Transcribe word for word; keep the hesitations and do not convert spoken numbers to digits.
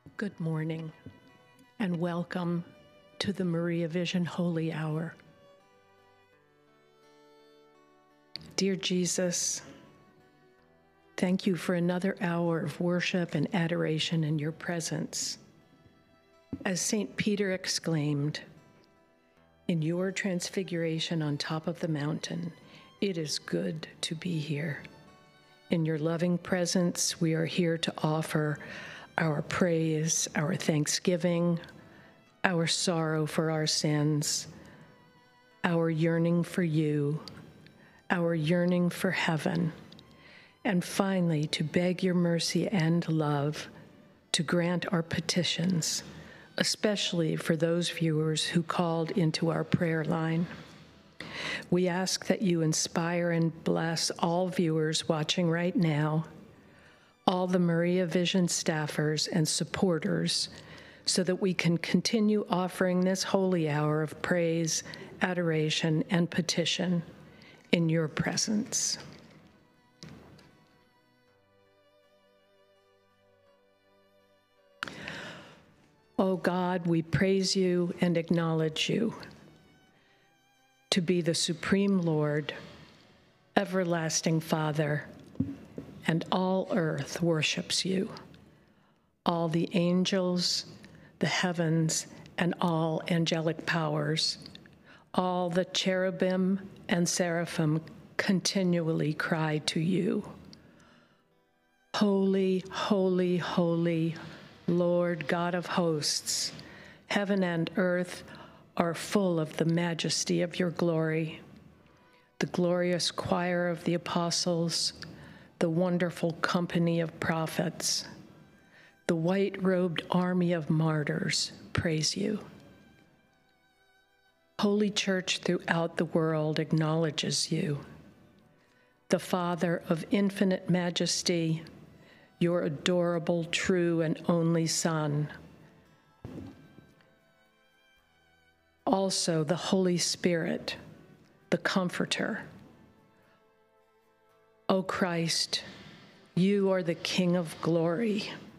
Good morning, and welcome to the Maria Vision Holy Hour. Dear Jesus, thank you for another hour of worship and adoration in your presence. As Saint Peter exclaimed, in your transfiguration on top of the mountain, it is good to be here. In your loving presence, we are here to offer our praise, our thanksgiving, our sorrow for our sins, our yearning for you, our yearning for heaven, and finally to beg your mercy and love to grant our petitions, especially for those viewers who called into our prayer line. We ask that you inspire and bless all viewers watching right now, all the Maria Vision staffers and supporters, so that we can continue offering this holy hour of praise, adoration, and petition in your presence. O God, we praise you and acknowledge you to be the supreme Lord, everlasting Father, and all earth worships you. All the angels, the heavens, and all angelic powers, all the cherubim and seraphim continually cry to you. Holy, holy, holy, Lord God of hosts, heaven and earth are full of the majesty of your glory. The glorious choir of the apostles, the wonderful company of prophets, the white-robed army of martyrs praise you. Holy Church throughout the world acknowledges you. The Father of infinite majesty, your adorable, true, and only Son. Also the Holy Spirit, the Comforter. O Christ, you are the King of glory.